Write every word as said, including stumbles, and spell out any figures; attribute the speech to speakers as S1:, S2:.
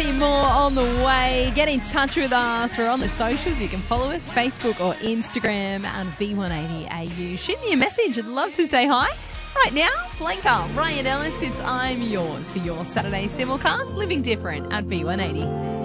S1: Plenty more on the way. Get in touch with us. We're on the socials. You can follow us, Facebook or Instagram at V one eighty A U. Shoot me a message. I'd love to say hi. Right now, Blanca, Ryan Ellis, it's I'm Yours for your Saturday simulcast, Living Different at V one eighty.